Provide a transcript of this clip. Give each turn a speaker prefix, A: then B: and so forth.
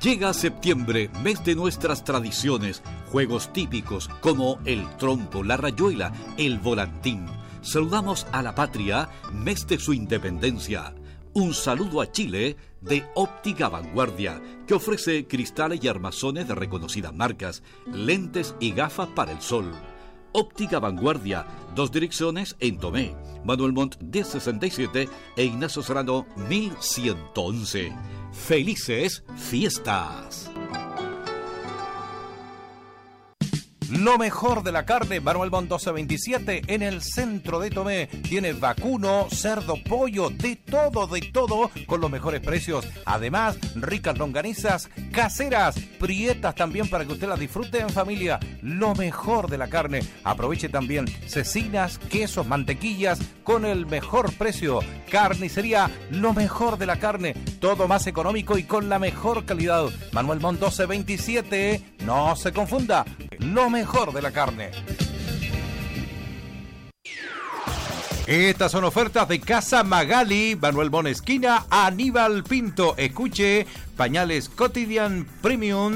A: Llega septiembre, mes de nuestras tradiciones, juegos típicos como el trompo, la rayuela, el volantín. Saludamos a la patria, mes de su independencia. Un saludo a Chile de Óptica Vanguardia, que ofrece cristales y armazones de reconocidas marcas, lentes y gafas para el sol. Óptica Vanguardia, 2 direcciones en Tomé, Manuel Montt 1067 e Ignacio Serrano 1111. ¡Felices fiestas!
B: Lo mejor de la carne, Manuel Montt 1227, en el centro de Tomé. Tiene vacuno, cerdo, pollo, de todo, con los mejores precios. Además, ricas longanizas caseras, prietas también para que usted las disfrute en familia. Lo mejor de la carne. Aproveche también cecinas, quesos, mantequillas, con el mejor precio. Carnicería, lo mejor de la carne. Todo más económico y con la mejor calidad. Manuel Montt 1227, no se confunda. Lo mejor de la carne. Estas son ofertas de Casa Magali, Manuel Montt esquina, Aníbal Pinto. Escuche, pañales Cotidian Premium